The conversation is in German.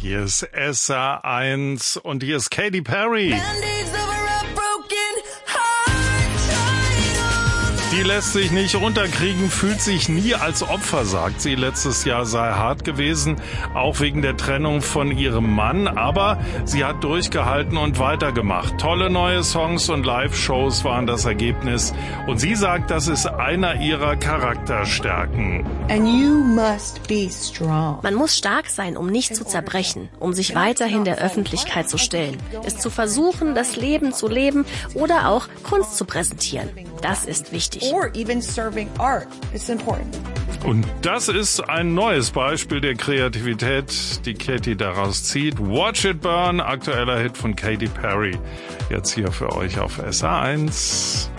Hier ist SA1 und hier ist Katy Perry. Die lässt sich nicht runterkriegen, fühlt sich nie als Opfer, sagt sie. Letztes Jahr sei hart gewesen, auch wegen der Trennung von ihrem Mann. Aber sie hat durchgehalten und weitergemacht. Tolle neue Songs und Live-Shows waren das Ergebnis. Und sie sagt, das ist einer ihrer Charakterstärken. And you must be strong. Man muss stark sein, um nicht zu zerbrechen, um sich weiterhin der Öffentlichkeit zu stellen, es zu versuchen, das Leben zu leben oder auch Kunst zu präsentieren. Das ist wichtig. Or even serving art. It's important. Und das ist ein neues Beispiel der Kreativität, die Katy daraus zieht. Watch It Burn, aktueller Hit von Katy Perry. Jetzt hier für euch auf SA1.